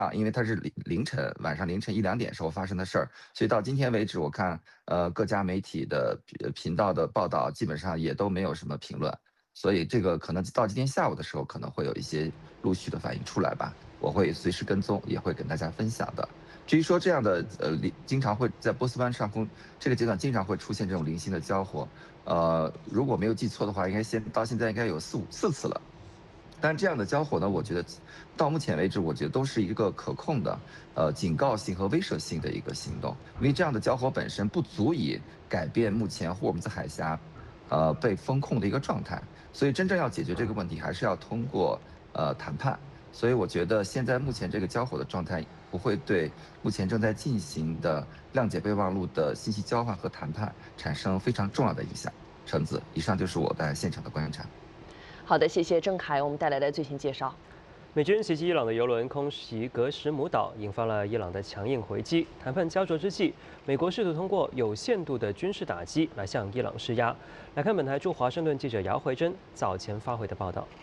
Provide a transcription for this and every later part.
因为它是晚上凌晨1、2点时候发生的事儿，所以到今天为止，我看各家媒体的频道的报道，基本上也都没有什么评论，所以这个可能到今天下午的时候，可能会有一些陆续的反应出来吧，我会随时跟踪，也会跟大家分享的。至于说这样的经常会在波斯湾上空这个阶段经常会出现这种零星的交火，如果没有记错的话，应该到现在应该有4次了。但这样的交火呢，我觉得到目前为止，我觉得都是一个可控的，警告性和威慑性的一个行动。因为这样的交火本身不足以改变目前霍尔木兹海峡，被封控的一个状态。所以真正要解决这个问题，还是要通过谈判。所以我觉得现在目前这个交火的状态，不会对目前正在进行的谅解备忘录的信息交换和谈判产生非常重要的影响。橙子，以上就是我在现场的观察。 好的，谢谢郑凯为我们带来的最新介绍。 美军袭击伊朗的油轮空袭格什姆岛，引发了伊朗的强硬回击。谈判焦灼之际，美国试图通过有限度的军事打击来向伊朗施压。来看本台驻华盛顿记者姚慧珍早前发回的报道。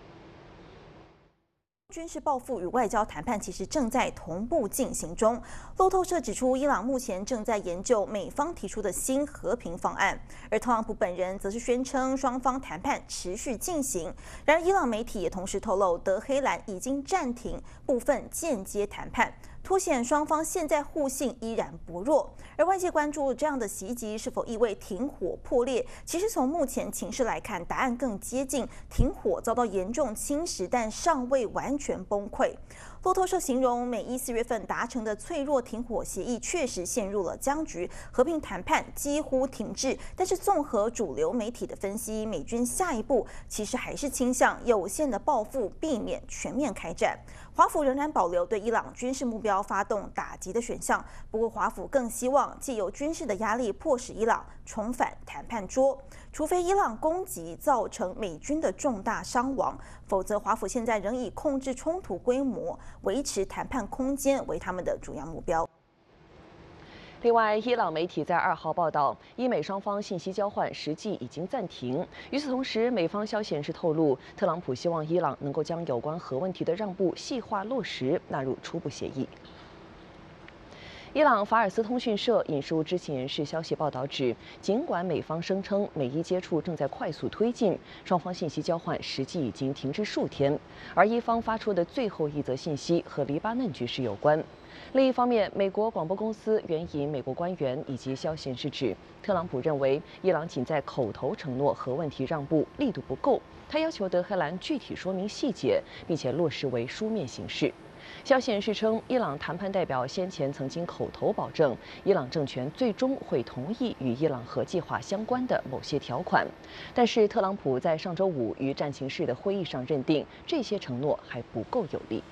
军事报复与外交谈判其实正在同步进行中。路透社指出，伊朗目前正在研究美方提出的新和平方案，而特朗普本人则是宣称双方谈判持续进行。然而，伊朗媒体也同时透露，德黑兰已经暂停部分间接谈判，凸显双方现在互信依然薄弱。而外界关注这样的袭击是否意味停火破裂？其实从目前情势来看，答案更接近停火遭到严重侵蚀，但尚未完全崩溃。路透社形容，美伊4月份达成的脆弱停火协议确实陷入了僵局，和平谈判几乎停滞。但是，综合主流媒体的分析，美军下一步其实还是倾向有限的报复，避免全面开战。华府仍然保留对伊朗军事目标发动打击的选项，不过华府更希望借由军事的压力，迫使伊朗重返谈判桌。除非伊朗攻击造成美军的重大伤亡，否则华府现在仍以控制冲突规模、维持谈判空间为他们的主要目标。 另外，伊朗媒体在2号报道，伊美双方信息交换实际已经暂停。与此同时，美方消息人士透露，特朗普希望伊朗能够将有关核问题的让步细化落实，纳入初步协议。伊朗法尔斯通讯社引述知情人士消息报道指，尽管美方声称美伊接触正在快速推进，双方信息交换实际已经停滞数天，而伊方发出的最后一则信息和黎巴嫩局势有关。另一方面，美国广播公司援引美国官员以及消息人士指，特朗普认为伊朗仅在口头承诺核问题让步力度不够，他要求德黑兰具体说明细节，并且落实为书面形式。消息人士称，伊朗谈判代表先前曾经口头保证，伊朗政权最终会同意与伊朗核计划相关的某些条款，但是特朗普在上周5与战情室的会议上认定，这些承诺还不够有力。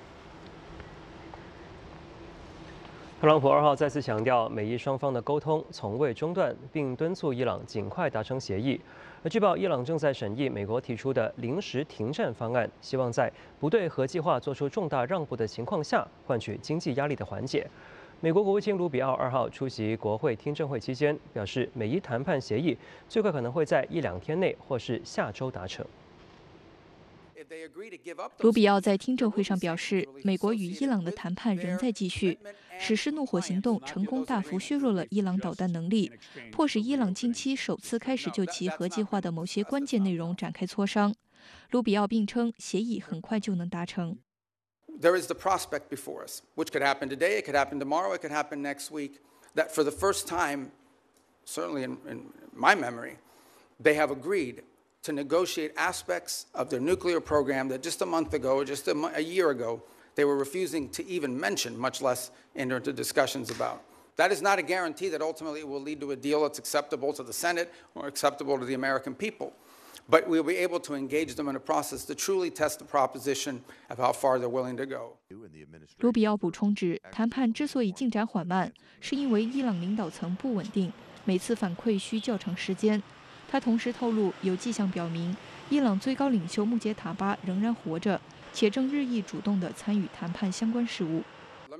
特朗普2号再次强调，美伊双方的沟通从未中断，并敦促伊朗尽快达成协议。而据报，伊朗正在审议美国提出的临时停战方案，希望在不对核计划做出重大让步的情况下，换取经济压力的缓解。美国国务卿卢比奥2号出席国会听证会期间表示，美伊谈判协议最快可能会在1、2天内或是下周达成。 卢比奥在听证会上表示，美国与伊朗的谈判仍在继续。实施怒火行动成功大幅削弱了伊朗导弹能力，迫使伊朗近期首次开始就其核计划的某些关键内容展开磋商。卢比奥并称，协议很快就能达成。 There is the prospect before us, which could happen today, it could happen tomorrow, it could happen next week, that for the first time, certainly in my memory, they have agreed to negotiate aspects of their nuclear program that just a month ago, or just a year ago, they were refusing to even mention, much less enter into discussions about. That is not a guarantee that ultimately it will lead to a deal that's acceptable to the Senate or acceptable to the American people. But we'll be able to engage them in a process to truly test the proposition of how far they're willing to go. 卢比奥补充指，谈判之所以进展缓慢，是因为伊朗领导层不稳定，每次反馈需较长时间。他同时透露，有迹象表明，伊朗最高领袖穆杰塔巴仍然活着，且正日益主动地参与谈判相关事务。 Let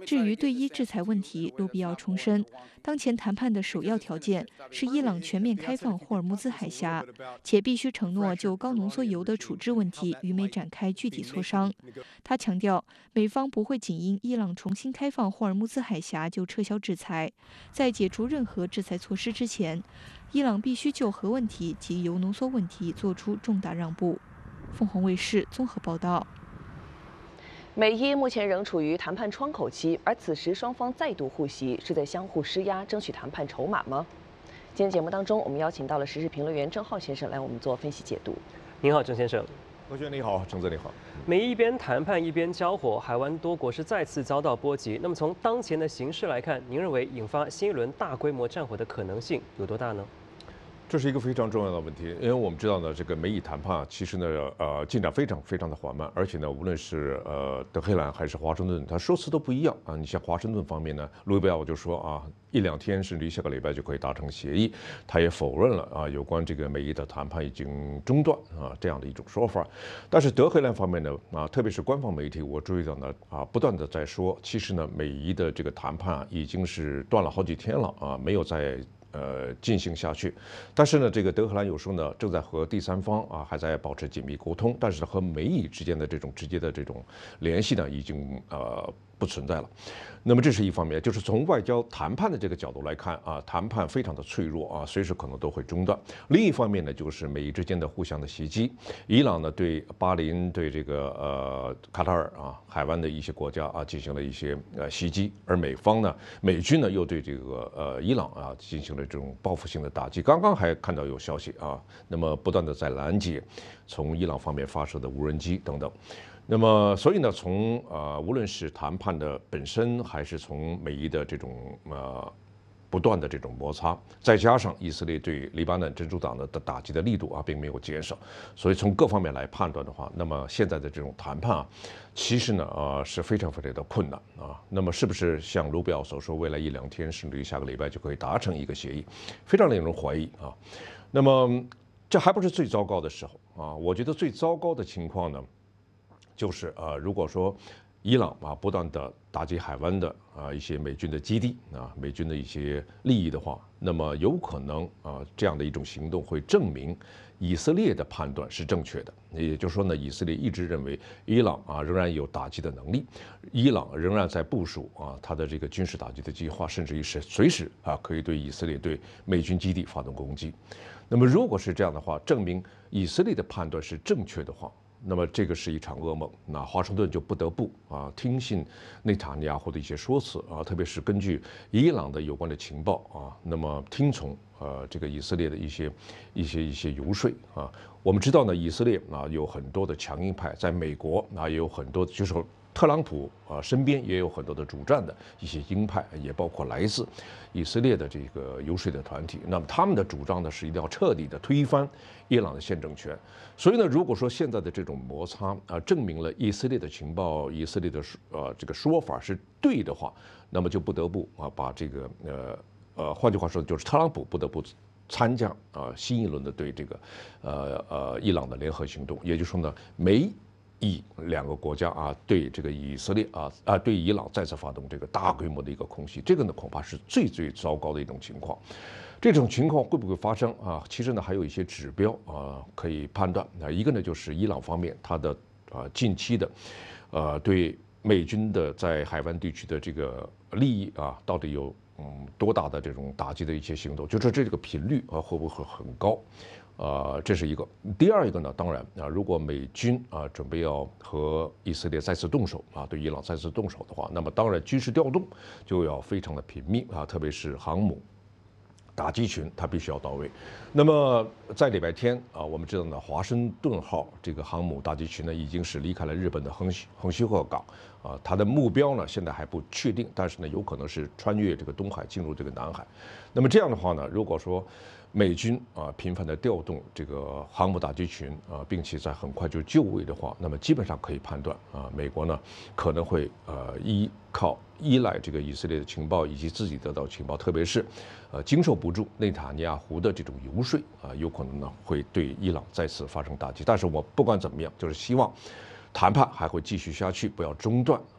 至于对伊制裁问题，卢比奥重申，当前谈判的首要条件是伊朗全面开放霍尔木兹海峡，且必须承诺就高浓缩铀的处置问题与美展开具体磋商。他强调，美方不会仅因伊朗重新开放霍尔木兹海峡就撤销制裁，在解除任何制裁措施之前，伊朗必须就核问题及铀浓缩问题做出重大让步。凤凰卫视综合报道。 美伊目前仍处于谈判窗口期，而此时双方再度互袭，是在相互施压，争取谈判筹码吗？今天节目当中，我们邀请到了时事评论员郑浩先生来我们做分析解读。 您好，郑先生。 何轩你好，郑泽你好。 美伊一边谈判一边交火，海湾多国是再次遭到波及。那么从当前的形势来看，您认为引发新一轮大规模战火的可能性有多大呢？ 这是一个非常重要的问题，因为我们知道呢，这个美伊谈判其实呢，进展非常的缓慢，而且呢，无论是德黑兰还是华盛顿，他说辞都不一样啊。你像华盛顿方面呢，卢比奥就说啊，1-2天甚至于下个礼拜就可以达成协议，他也否认了啊有关这个美伊的谈判已经中断啊这样的一种说法。但是德黑兰方面呢，啊，特别是官方媒体，我注意到呢，啊，不断的在说，其实呢，美伊的这个谈判已经是断了好几天了啊，没有在进行下去，但是呢，这个德黑兰有说呢，正在和第三方啊还在保持紧密沟通，但是和美伊之间的这种直接的这种联系呢，已经不存在了。那么这是一方面，就是从外交谈判的这个角度来看啊，谈判非常的脆弱啊，随时可能都会中断。另一方面呢，就是美伊之间的互相的袭击，伊朗呢对巴林、对这个卡塔尔啊海湾的一些国家啊进行了一些袭击，而美方呢，美军呢又对这个伊朗啊进行了这种报复性的打击。刚刚还看到有消息啊，那么不断的在拦截从伊朗方面发射的无人机等等。那么，所以呢，从无论是谈判的本身，还是从美伊的这种不断的这种摩擦，再加上以色列对黎巴嫩真主党的打击的力度啊，并没有减少，所以从各方面来判断的话，那么现在的这种谈判啊，其实呢是非常的困难啊。那么是不是像卢比奥所说，未来1-2天甚至于下个礼拜就可以达成一个协议，非常令人怀疑啊。那么这还不是最糟糕的时候啊，我觉得最糟糕的情况呢，就是如果说伊朗啊不断的打击海湾的一些美军的基地啊，美军的一些利益的话，那么有可能这样的一种行动会证明以色列的判断是正确的。也就是说呢，以色列一直认为伊朗啊仍然有打击的能力，伊朗仍然在部署它的这个军事打击的计划，甚至于是随时可以对以色列对美军基地发动攻击。那么如果是这样的话，证明以色列的判断是正确的话，那么这个是一场噩梦，那华盛顿就不得不听信内塔尼亚胡的一些说辞特别是根据伊朗的有关的情报那么听从这个以色列的一些游说我们知道呢，以色列有很多的强硬派，在美国也有很多，就是特朗普身边也有很多的主战的一些鹰派，也包括来自以色列的这个游说的团体。那么他们的主张呢是一定要彻底的推翻伊朗的现政权。所以呢，如果说现在的这种摩擦证明了以色列的情报、以色列的这个说法是对的话，那么就不得不把这个换句话说，就是特朗普不得不参加新一轮的对这个伊朗的联合行动。也就是说呢，美以两个国家对这个以色列对伊朗再次发动这个大规模的一个空袭，这个呢恐怕是最糟糕的一种情况。这种情况会不会发生其实呢还有一些指标可以判断一个呢就是伊朗方面它的近期的对美军的在海湾地区的这个利益到底有多大的这种打击的一些行动，就是这个频率会不会很高？这是一个。第二一个呢，当然如果美军准备要和以色列再次动手对伊朗再次动手的话，那么当然军事调动就要非常的频密特别是航母打击群它必须要到位。那么在礼拜天我们知道呢，华盛顿号这个航母打击群呢已经是离开了日本的横须贺港它的目标呢现在还不确定，但是呢有可能是穿越这个东海进入这个南海。那么这样的话呢，如果说美军频繁的调动这个航母打击群并且在很快就就位的话，那么基本上可以判断美国呢可能会依赖这个以色列的情报以及自己得到情报，特别是经受不住内塔尼亚胡的这种游说有可能呢会对伊朗再次发生打击。但是我不管怎么样，就是希望谈判还会继续下去，不要中断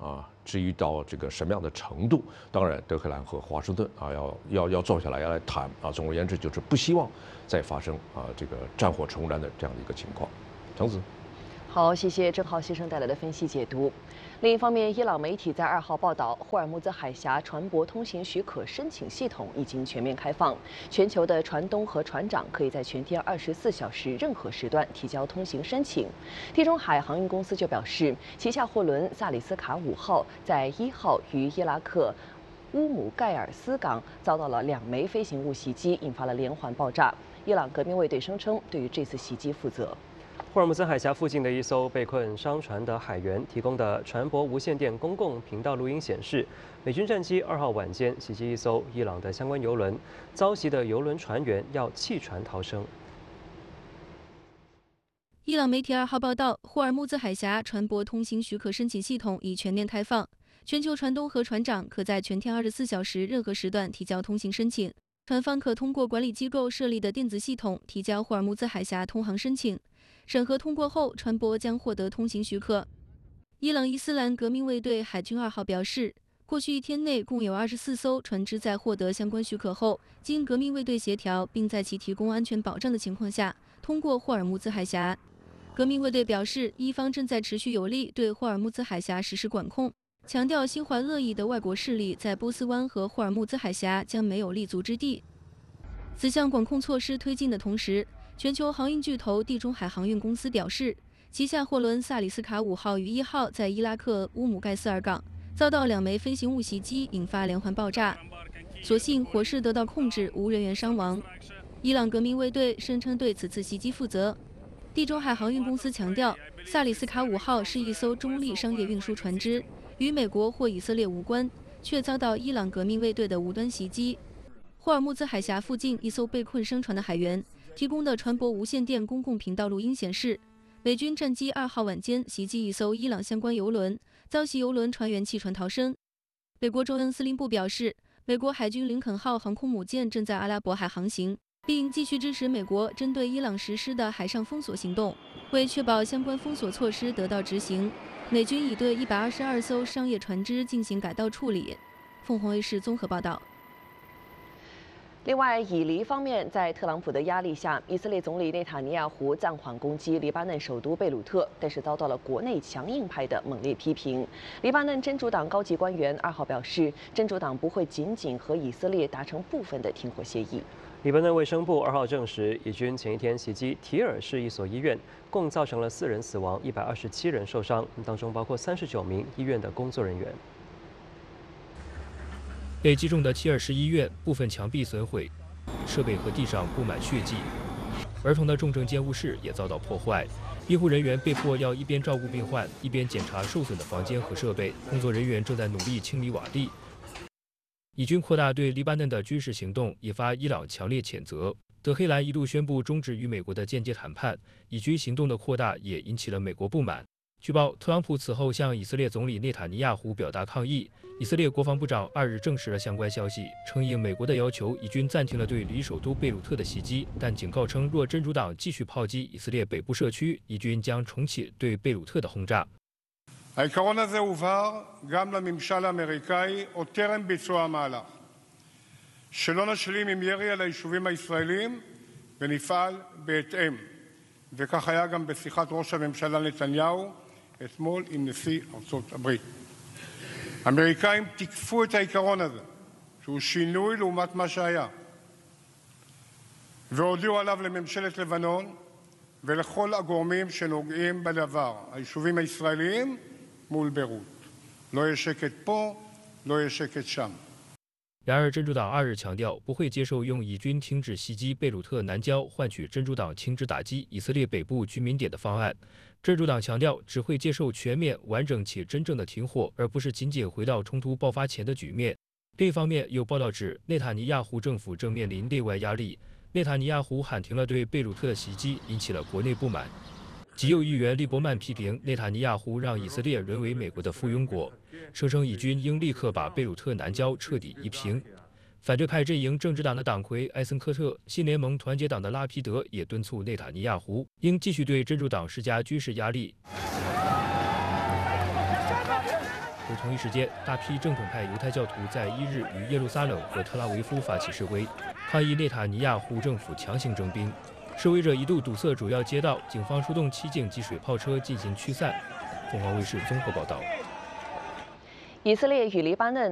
至于到这个什么样的程度，当然德黑兰和华盛顿要坐下来要来谈总而言之，就是不希望再发生这个战火重燃的这样的一个情况。程子。 好，谢谢郑浩先生带来的分析解读。另一方面，伊朗媒体在2号报道，霍尔木兹海峡船舶通行许可申请系统已经全面开放，全球的船东和船长可以在全天24小时任何时段提交通行申请。地中海航运公司就表示，旗下货轮萨里斯卡5号在1号于伊拉克乌姆盖尔斯港遭到了2枚飞行物袭击，引发了连环爆炸。伊朗革命卫队声称对于这次袭击负责。 霍尔木兹海峡附近的一艘被困商船的海员提供的船舶无线电公共频道录音显示，美军战机2号晚间袭击一艘伊朗的相关油轮，遭袭的油轮船员要弃船逃生。 伊朗媒体2号报道，霍尔木兹海峡船舶通行许可申请系统已全面开放，全球船东和船长可在全天24小时任何时段提交通行申请。船方可通过管理机构设立的电子系统提交霍尔木兹海峡通航申请。审核通过后，船舶将获得通行许可。伊朗伊斯兰革命卫队海军2号表示，过去1天内共有24艘船只在获得相关许可后，经革命卫队协调并在其提供安全保障的情况下，通过霍尔木兹海峡。革命卫队表示，伊方正在持续有力对霍尔木兹海峡实施管控，强调心怀恶意的外国势力在波斯湾和霍尔木兹海峡将没有立足之地。此项管控措施推进的同时，全球航运巨头地中海航运公司表示，旗下货轮萨里斯卡5号于1号在伊拉克乌姆盖斯尔港遭到2枚飞行物袭击，引发连环爆炸。所幸火势得到控制，无人员伤亡。伊朗革命卫队声称对此次袭击负责。地中海航运公司强调，萨里斯卡5号是一艘中立商业运输船只，与美国或以色列无关，却遭到伊朗革命卫队的无端袭击。霍尔木兹海峡附近一艘被困商船的海员提供的船舶无线电公共频道录音显示，美军战机2号晚间袭击一艘伊朗相关油轮，遭袭油轮船员弃船逃生。美国州恩司令部表示，美国海军林肯号航空母舰正在阿拉伯海航行，并继续支持美国针对伊朗实施的海上封锁行动。为确保相关封锁措施得到执行，美军已对122艘商业船只进行改道处理。凤凰卫视综合报道。 另外，以黎方面在特朗普的压力下，以色列总理内塔尼亚胡暂缓攻击黎巴嫩首都贝鲁特，但是遭到了国内强硬派的猛烈批评。黎巴嫩真主党高级官员2号表示，真主党不会仅仅和以色列达成部分的停火协议。 黎巴嫩卫生部2号证实，以军前一天袭击提尔市一所医院，共造成了4人死亡，127人受伤，当中包括39名医院的工作人员。 被击中的提尔市医院部分墙壁损毁，设备和地上布满血迹，儿童的重症监护室也遭到破坏，医护人员被迫要一边照顾病患，一边检查受损的房间和设备，工作人员正在努力清理瓦砾。以军扩大对黎巴嫩的军事行动，引发伊朗强烈谴责。德黑兰一度宣布终止与美国的间接谈判，以军行动的扩大也引起了美国不满。据报，特朗普此后向以色列总理内塔尼亚胡表达抗议。以色列国防部长2日证实了相关消息，称应美国的要求，以军暂停了对离首都贝鲁特的袭击，但警告称，若真主党继续炮击以色列北部社区，以军将重启对贝鲁特的轰炸。 העיקרון הזה הובהר גם לממשל האמריקאי עוד טרם ביצוע המהלך, שלא נשלים עם ירי על היישובים הישראלים ונפעל בהתאם, וכך היה גם בשיחת ראש הממשלה נתניהו אתמול עם נשיא ארצות הברית. האמריקאים תיקפו את העיקרון הזה, שהוא שינוי לעומת מה שהיה, והודיעו עליו לממשלת לבנון ולכל הגורמים שנוגעים בדבר, היישובים הישראליים מול ביירות. לא יהיה שקט פה, לא יהיה שקט שם. 然而，真主党2日强调不会接受用以军停止袭击贝鲁特南郊换取真主党停止打击以色列北部居民点的方案。真主党强调只会接受全面、完整且真正的停火，而不是仅仅回到冲突爆发前的局面。另一方面，有报道指内塔尼亚胡政府正面临内外压力。内塔尼亚胡喊停了对贝鲁特的袭击，引起了国内不满。极右议员利伯曼批评内塔尼亚胡让以色列沦为美国的附庸国，声称以军应立刻把贝鲁特南郊彻底夷平。反对派阵营政治党的党魁埃森科特、新联盟团结党的拉皮德也敦促内塔尼亚胡应继续对真主党施加军事压力。 而同一时间，大批正统派犹太教徒在1日于耶路撒冷和特拉维夫发起示威，抗议内塔尼亚胡政府强行征兵。示威者一度堵塞主要街道，警方出动7警及水炮车进行驱散。凤凰卫视综合报道。 以色列与黎巴嫩